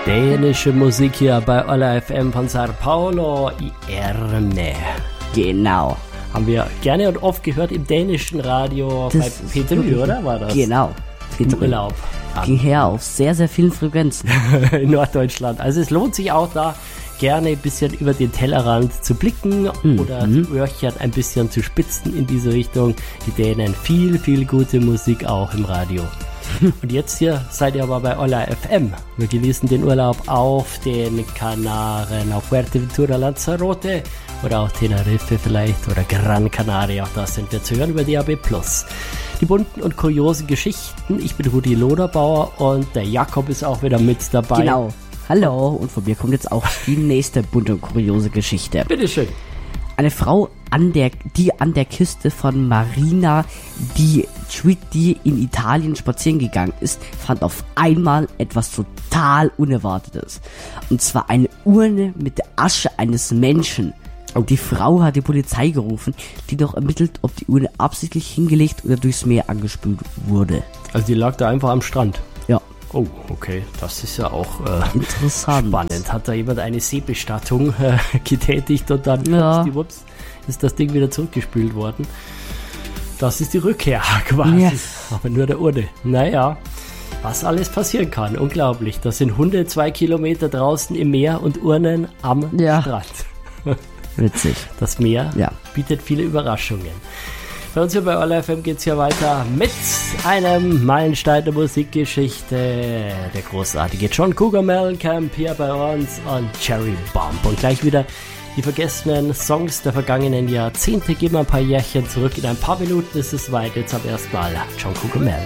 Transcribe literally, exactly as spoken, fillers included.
Dänische Musik hier bei Olla F M von Sao Paulo i Erne. Genau. Haben wir gerne und oft gehört im dänischen Radio Das bei P drei, oder war das? Genau. Im Urlaub. Ging her auf sehr, sehr vielen Frequenzen. In Norddeutschland. Also es lohnt sich auch da gerne ein bisschen über den Tellerrand zu blicken mhm. oder die Öhrchen ein bisschen zu spitzen in diese Richtung. Die Dänen viel, viel gute Musik auch im Radio. Und jetzt hier seid ihr aber bei Olla F M. Wir genießen den Urlaub auf den Kanaren, auf Fuerteventura, Lanzarote oder auch Tenerife vielleicht oder Gran Canaria. Auch das sind wir zu hören über D A B plus. Die bunten und kuriosen Geschichten. Ich bin Rudi Loderbauer und der Jakob ist auch wieder mit dabei. Genau. Hallo, und von mir kommt jetzt auch die nächste bunte und kuriose Geschichte. Bitteschön. Eine Frau, an der, die an der Küste von Marina di Chieti in Italien spazieren gegangen ist, fand auf einmal etwas total Unerwartetes. Und zwar eine Urne mit der Asche eines Menschen. Und die Frau hat die Polizei gerufen, die doch ermittelt, ob die Urne absichtlich hingelegt oder durchs Meer angespült wurde. Also die lag da einfach am Strand? Ja. Oh, okay. Das ist ja auch äh, interessant. Spannend. Hat da jemand eine Seebestattung äh, getätigt und dann ja. ups, die Wups, ist das Ding wieder zurückgespült worden. Das ist die Rückkehr quasi. Yes. Aber nur der Urne. Naja, was alles passieren kann. Unglaublich. Das sind Hunde zwei Kilometer draußen im Meer und Urnen am ja. Strand. Witzig. Das Meer ja. bietet viele Überraschungen. Bei uns hier bei Olla F M geht es ja weiter mit einem Meilenstein der Musikgeschichte. Der großartige John Cougar Mellencamp hier bei uns und Cherry Bomb. Und gleich wieder die vergessenen Songs der vergangenen Jahrzehnte. Gehen wir ein paar Jährchen zurück. In ein paar Minuten ist es weit. Jetzt aber erstmal John Cougar Mellencamp.